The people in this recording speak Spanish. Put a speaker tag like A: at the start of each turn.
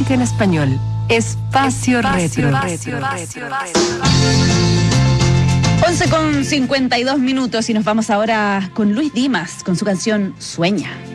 A: música en español. Espacio Retro.
B: 11:52 y nos vamos ahora con Luis Dimas, con su canción Sueña.